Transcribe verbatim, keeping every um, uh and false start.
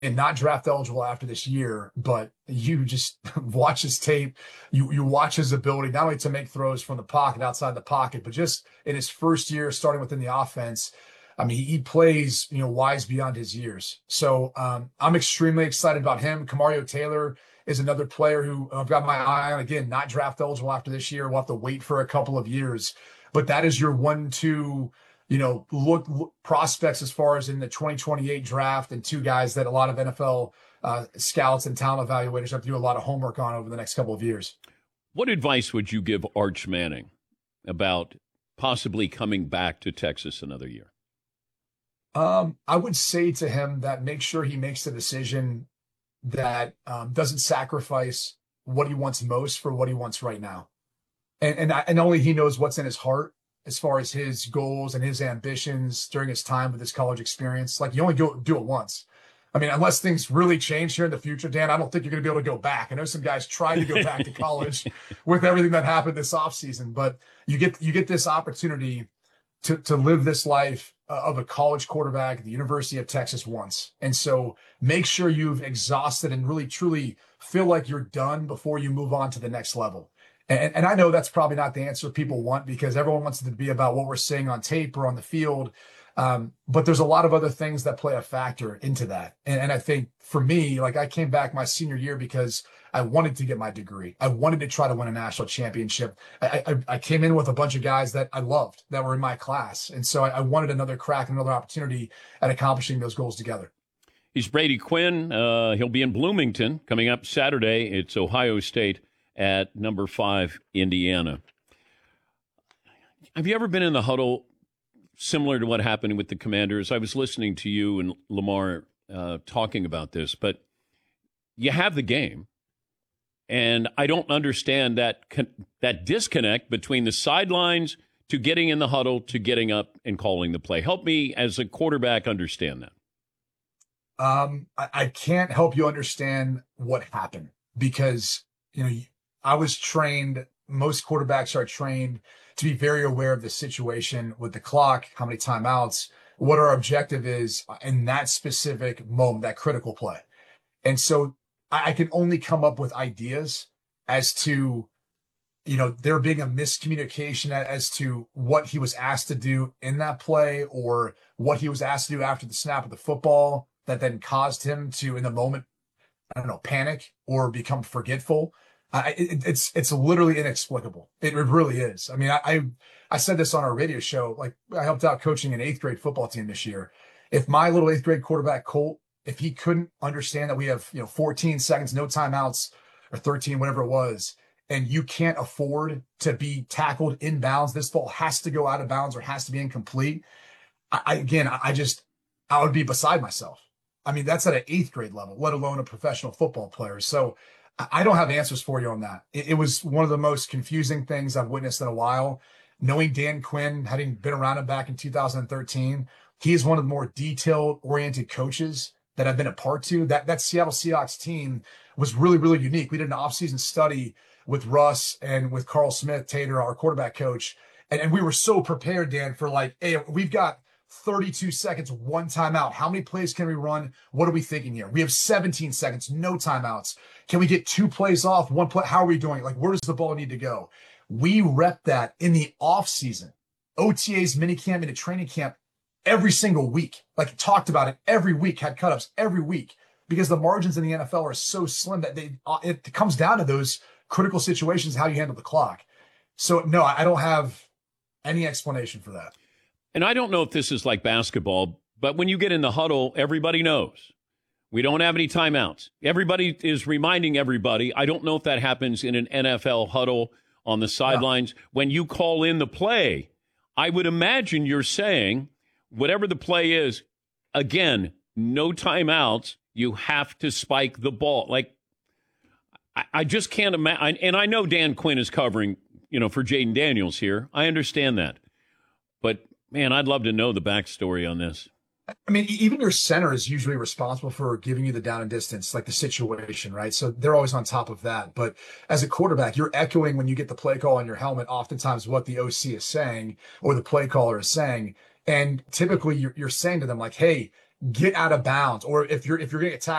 not draft eligible after this year, but you just watch his tape. You you watch his ability not only to make throws from the pocket, outside the pocket, but just in his first year starting within the offense. I mean, he, he plays, you know, wise beyond his years. So um, I'm extremely excited about him. Kamario Taylor is another player who I've got my eye on. Again, not draft eligible after this year. We'll have to wait for a couple of years. But that is your one, two, you know, look, look prospects as far as in the twenty twenty-eight draft, and two guys that a lot of N F L uh, scouts and talent evaluators have to do a lot of homework on over the next couple of years. What advice would you give Arch Manning about possibly coming back to Texas another year? Um, I would say to him that make sure he makes the decision that um, doesn't sacrifice what he wants most for what he wants right now. And, and, I, and only he knows what's in his heart as far as his goals and his ambitions during his time with his college experience. Like, you only go do it once. I mean, unless things really change here in the future, Dan, I don't think you're going to be able to go back. I know some guys tried to go back to college with everything that happened this offseason, but you get you get this opportunity to to live this life uh, of a college quarterback at the University of Texas once. And so make sure you've exhausted and really truly feel like you're done before you move on to the next level. And, and I know that's probably not the answer people want, because everyone wants it to be about what we're seeing on tape or on the field. Um, but there's a lot of other things that play a factor into that. And, and I think for me, like, I came back my senior year because I wanted to get my degree. I wanted to try to win a national championship. I, I, I came in with a bunch of guys that I loved that were in my class. And so I, I wanted another crack, another opportunity at accomplishing those goals together. He's Brady Quinn. Uh, he'll be in Bloomington coming up Saturday. It's Ohio State at number five, Indiana. Have you ever been in the huddle similar to what happened with the Commanders? I was listening to you and Lamar uh, talking about this, but you have the game, and I don't understand that con- that disconnect between the sidelines to getting in the huddle to getting up and calling the play. Help me as a quarterback understand that. Um, I, I can't help you understand what happened, because, you know, I was trained, most quarterbacks are trained to be very aware of the situation with the clock, how many timeouts, what our objective is in that specific moment, that critical play. And so I, I can only come up with ideas as to, you know, there being a miscommunication as to what he was asked to do in that play, or what he was asked to do after the snap of the football that then caused him to, in the moment, I don't know, panic or become forgetful. I, it, it's it's literally inexplicable. It, it really is. I mean, I, I I said this on our radio show. Like, I helped out coaching an eighth grade football team this year. If my little eighth grade quarterback Colt, if he couldn't understand that we have, you know, fourteen seconds, no timeouts, or thirteen, whatever it was, and you can't afford to be tackled inbounds, this ball has to go out of bounds or has to be incomplete. I, I again, I, I just I would be beside myself. I mean, that's at an eighth grade level, let alone a professional football player. So I don't have answers for you on that. It, it was one of the most confusing things I've witnessed in a while. Knowing Dan Quinn, having been around him back in two thousand thirteen, he is one of the more detail-oriented coaches that I've been a part to. That that Seattle Seahawks team was really, really unique. We did an offseason study with Russ and with Carl Smith, Tater, our quarterback coach, and, and we were so prepared, Dan, for like, hey, we've got thirty-two seconds, one timeout. How many plays can we run? What are we thinking here? We have seventeen seconds, no timeouts. Can we get two plays off, one play? How are we doing? Like, where does the ball need to go? We rep that in the off season, O T As, minicamp, into training camp every single week. Like, talked about it every week, had cut-ups every week, because the margins in the N F L are so slim that they it comes down to those critical situations, how you handle the clock. So, no, I don't have any explanation for that. And I don't know if this is like basketball, but when you get in the huddle, everybody knows. We don't have any timeouts. Everybody is reminding everybody. I don't know if that happens in an N F L huddle on the sidelines. Yeah. When you call in the play, I would imagine you're saying, whatever the play is, again, no timeouts. You have to spike the ball. Like, I, I just can't imagine. And I know Dan Quinn is covering, you know, for Jaden Daniels here. I understand that. But, man, I'd love to know the backstory on this. I mean, even your center is usually responsible for giving you the down and distance, like the situation, right? So they're always on top of that. But as a quarterback, you're echoing, when you get the play call on your helmet, oftentimes what the O C is saying or the play caller is saying. And typically you're, you're saying to them, like, hey, get out of bounds, or if you're if you're going to get tackled